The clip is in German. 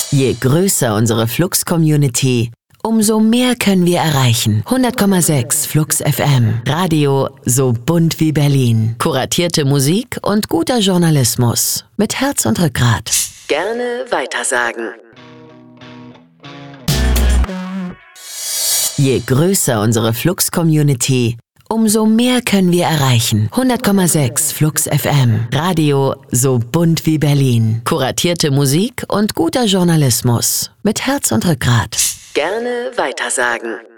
Je größer unsere Flux-Community, umso mehr können wir erreichen. 100,6 Flux FM. Radio so bunt wie Berlin. Kuratierte Musik und guter Journalismus. Mit Herz und Rückgrat. Gerne weitersagen. Je größer unsere Flux-Community, umso mehr können wir erreichen. 100,6 Flux FM. Radio so bunt wie Berlin. Kuratierte Musik und guter Journalismus. Mit Herz und Rückgrat. Gerne weitersagen.